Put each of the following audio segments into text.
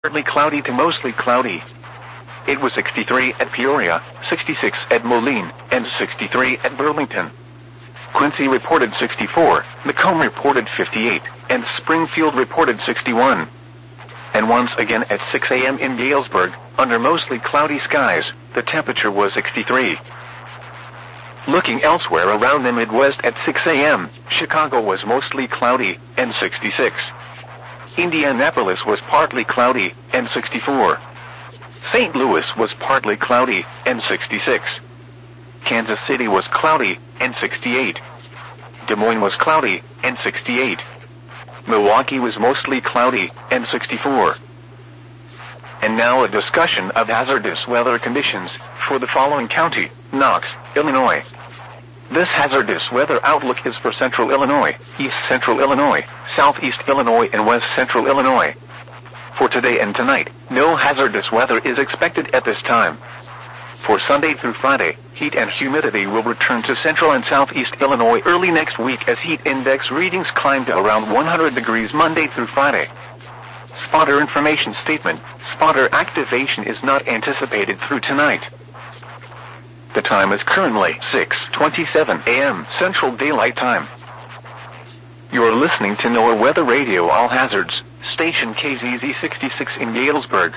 Partly cloudy to mostly cloudy. It was 63 at Peoria, 66 at Moline, and 63 at Burlington. Quincy reported 64, Macomb reported 58, and Springfield reported 61. And once again at 6 a.m. in Galesburg, under mostly cloudy skies, the temperature was 63. Looking elsewhere around the Midwest at 6 a.m., Chicago was mostly cloudy, and 66. Indianapolis was partly cloudy, and 64. St. Louis was partly cloudy, and 66. Kansas City was cloudy, and 68. Des Moines was cloudy, and 68. Milwaukee was mostly cloudy, and 64. And now a discussion of hazardous weather conditions for the following county: Knox, Illinois. This hazardous weather outlook is for central Illinois, east central Illinois, southeast Illinois, and west central Illinois. For today and tonight, no hazardous weather is expected at this time. For Sunday through Friday, heat and humidity will return to central and southeast Illinois early next week as heat index readings climb to around 100 degrees Monday through Friday. Spotter information statement: spotter activation is not anticipated through tonight. The time is currently 6:27 a.m. Central Daylight Time. You're listening to NOAA Weather Radio All Hazards, station KZZ 66 in Galesburg.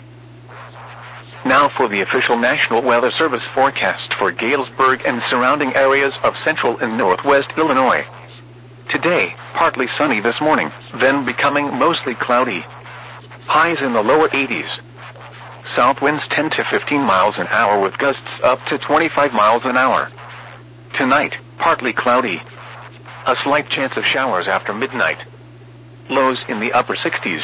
Now for the official National Weather Service forecast for Galesburg and surrounding areas of central and northwest Illinois. Today, partly sunny this morning, then becoming mostly cloudy. Highs in the lower 80s. South winds 10 to 15 miles an hour with gusts up to 25 miles an hour. Tonight, partly cloudy. A slight chance of showers after midnight. Lows in the upper 60s.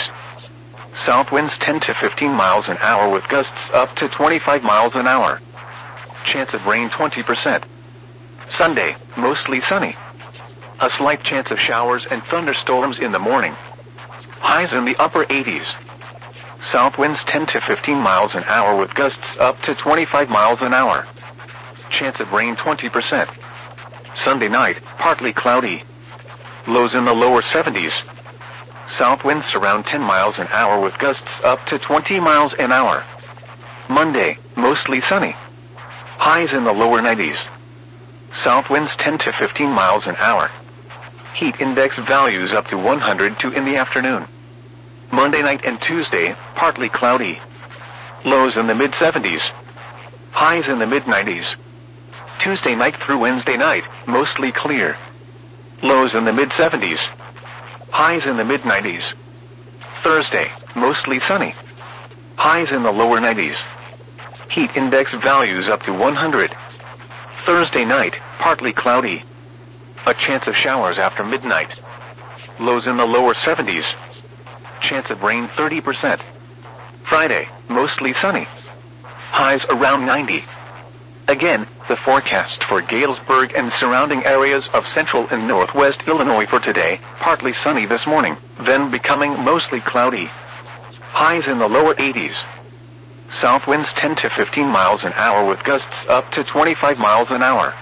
South winds 10 to 15 miles an hour with gusts up to 25 miles an hour. Chance of rain 20%. Sunday, mostly sunny. A slight chance of showers and thunderstorms in the morning. Highs in the upper 80s. South winds 10 to 15 miles an hour with gusts up to 25 miles an hour. Chance of rain 20%. Sunday night, partly cloudy. Lows in the lower 70s. South winds around 10 miles an hour with gusts up to 20 miles an hour. Monday, mostly sunny. Highs in the lower 90s. South winds 10 to 15 miles an hour. Heat index values up to 102 in the afternoon. Monday night and Tuesday, partly cloudy. Lows in the mid-70s. Highs in the mid-90s. Tuesday night through Wednesday night, mostly clear. Lows in the mid-70s. Highs in the mid-90s. Thursday, mostly sunny. Highs in the lower 90s. Heat index values up to 100. Thursday night, partly cloudy. A chance of showers after midnight. Lows in the lower 70s. Chance of rain 30%. Friday, mostly sunny. Highs around 90. Again, the forecast for Galesburg and surrounding areas of central and northwest Illinois for today: partly sunny this morning, then becoming mostly cloudy. Highs in the lower 80s. South winds 10 to 15 miles an hour with gusts up to 25 miles an hour.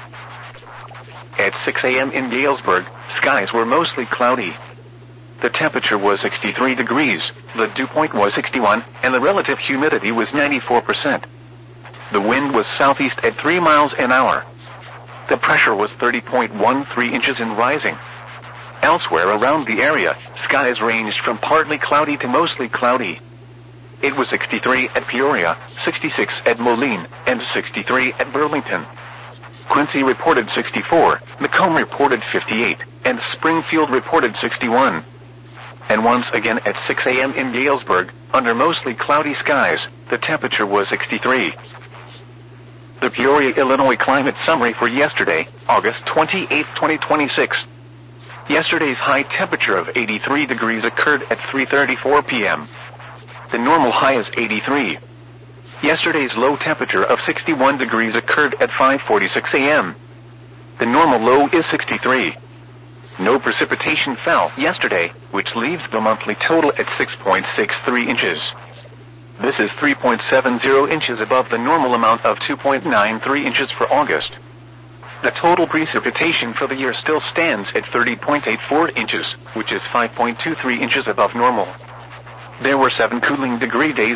At 6 a.m. in Galesburg, skies were mostly cloudy. The temperature was 63 degrees, the dew point was 61, and the relative humidity was 94%. The wind was southeast at 3 miles an hour. The pressure was 30.13 inches and rising. Elsewhere around the area, skies ranged from partly cloudy to mostly cloudy. It was 63 at Peoria, 66 at Moline, and 63 at Burlington. Quincy reported 64, Macomb reported 58, and Springfield reported 61. And once again at 6 a.m. in Galesburg, under mostly cloudy skies, the temperature was 63. The Peoria, Illinois climate summary for yesterday, August 28, 2026. Yesterday's high temperature of 83 degrees occurred at 3:34 p.m. The normal high is 83. Yesterday's low temperature of 61 degrees occurred at 5:46 a.m. The normal low is 63. No precipitation fell yesterday, which leaves the monthly total at 6.63 inches. This is 3.70 inches above the normal amount of 2.93 inches for August. The total precipitation for the year still stands at 30.84 inches, which is 5.23 inches above normal. There were 7 cooling degree days